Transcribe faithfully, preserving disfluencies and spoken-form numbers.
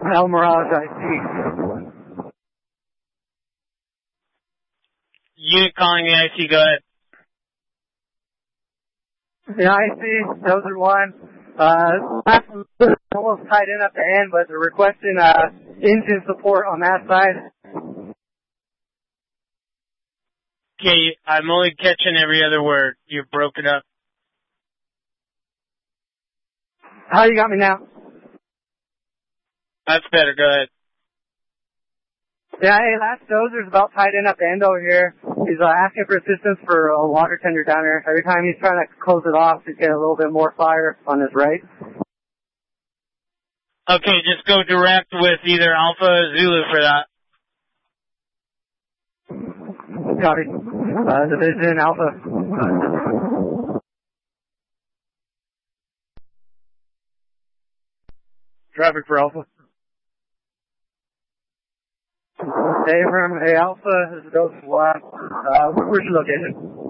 El Mirage I C. Unit calling the I C, go ahead. The I C, Dozer one. Uh, last one almost tied in at the end, but they're requesting, uh, engine support on that side. Okay, I'm only catching every other word. You broke it up. How you got me now? That's better, go ahead. Yeah, hey, last Dozer's about tied in at the end over here. He's uh, asking for assistance for a water tender down here. Every time he's trying to close it off, he's getting a little bit more fire on his right. Okay, just go direct with either Alpha or Zulu for that. Copy. Uh, Division Alpha. Traffic for Alpha. Hey, from hey, Alpha, this is Dozer one. Uh, where's your location?